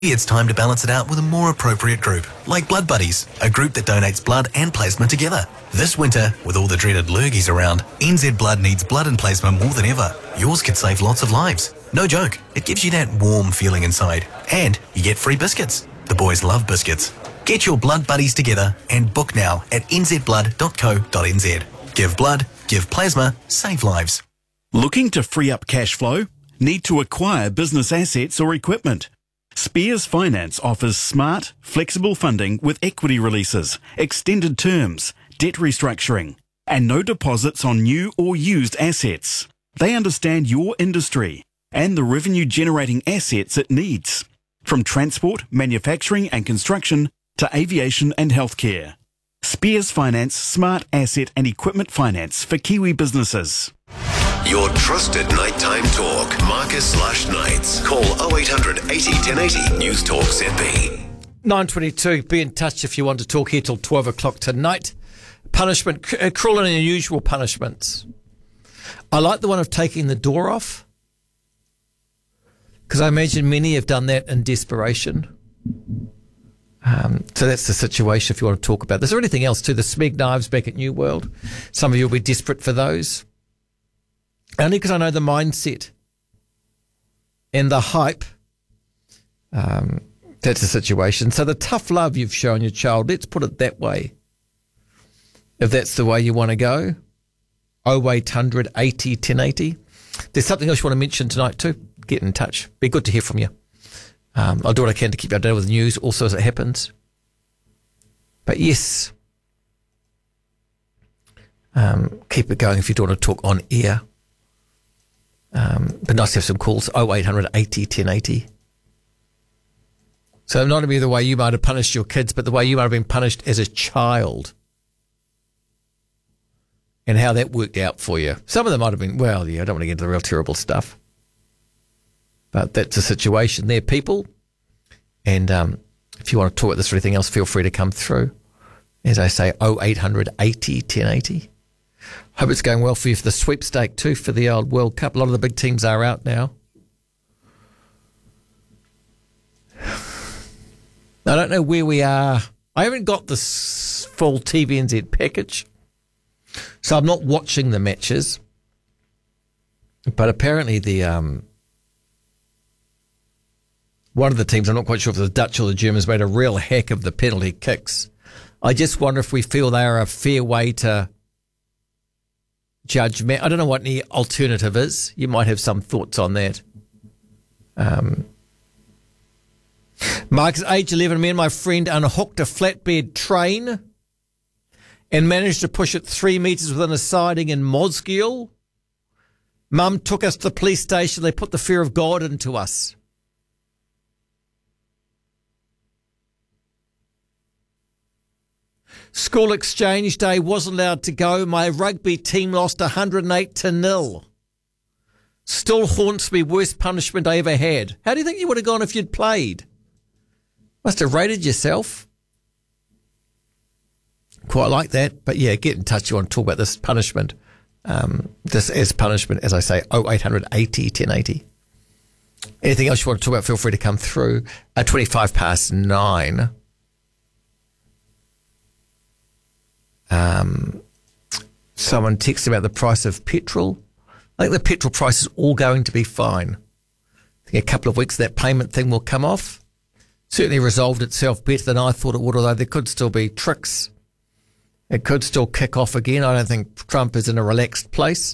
It's time to balance it out with a more appropriate group, like Blood Buddies, a group that donates blood and plasma together. This winter, with all the dreaded lurgies around, NZ Blood needs blood and plasma more than ever. Yours could save lots of lives. No joke, it gives you that warm feeling inside. And you get free biscuits. The boys love biscuits. Get your Blood Buddies together and book now at nzblood.co.nz. Give blood, give plasma, save lives. Looking to free up cash flow? Need to acquire business assets or equipment? Spears Finance offers smart, flexible funding with equity releases, extended terms, debt restructuring, and no deposits on new or used assets. They understand your industry and the revenue-generating assets it needs, from transport, manufacturing and construction to aviation and healthcare. Spears Finance Smart Asset and Equipment Finance for Kiwi businesses. Your trusted nighttime talk. Marcus Lush Nights. Call 0800 80 1080 News Talk ZB. 9:22. Be in touch if you want to talk here till 12 o'clock tonight. Punishment, cruel and unusual punishments. I like the one of taking the door off, because I imagine many have done that in desperation. So that's the situation if you want to talk about. There's anything else too. The Smeg knives back at New World. Some of you will be desperate for those. Only because I know the mindset and the hype. That's the situation. So the tough love you've shown your child, let's put it that way. If that's the way you want to go, 0800 80 1080. There's something else you want to mention tonight too. Get in touch. Be good to hear from you. I'll do what I can to keep you updated with the news also as it happens. But yes, keep it going if you don't want to talk on air. But nice to have some calls. 0800 80 1080. So not only the way you might have punished your kids, but the way you might have been punished as a child. And how that worked out for you. Some of them might have been, well, yeah, I don't want to get into the real terrible stuff. But that's the situation there, people. And if you want to talk about this or anything else, feel free to come through. As I say, 0800 80 1080. Hope it's going well for you for the sweepstake too for the old World Cup. A lot of the big teams are out now. I don't know where we are. I haven't got the full TVNZ package, so I'm not watching the matches. But apparently the one of the teams, I'm not quite sure if the Dutch or the Germans, made a real heck of the penalty kicks. I just wonder if we feel they are a fair way to judge. I don't know what any alternative is. You might have some thoughts on that. Mark's age 11. Me and my friend unhooked a flatbed train and managed to push it 3 metres within a siding in Mosgiel. Mum took us to the police station. They put the fear of God into us. School exchange day wasn't allowed to go. My rugby team lost 108-0. Still haunts me. Worst punishment I ever had. How do you think you would have gone if you'd played? Must have rated yourself. Quite like that. But yeah, get in touch. You want to talk about this punishment. This as punishment, as I say, 0800 80 1080. Anything else you want to talk about, feel free to come through. 9:25. Someone texted about the price of petrol. I think the petrol price is all going to be fine. I think a couple of weeks that payment thing will come off. Certainly resolved itself better than I thought it would, although there could still be tricks. It could still kick off again. I don't think Trump is in a relaxed place.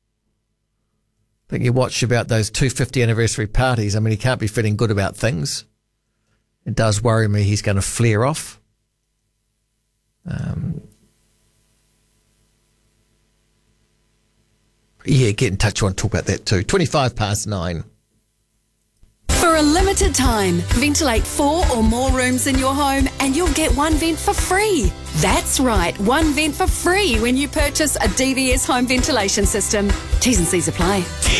I think you watch about those 250 anniversary parties. I mean, he can't be feeling good about things. It does worry me he's going to flare off. Yeah, get in touch. I want to talk about that too. 9:25. For a limited time, ventilate 4 or more rooms in your home and you'll get one vent for free. That's right, one vent for free when you purchase a DVS home ventilation system. T's and C's apply.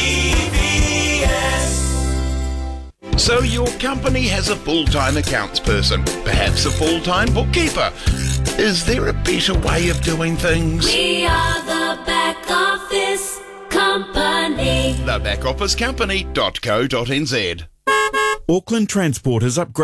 DVS. So your company has a full-time accounts person, perhaps a full-time bookkeeper. Is there a better way of doing things? We are the back office company. Thebackofficecompany.co.nz Auckland Transport has upgraded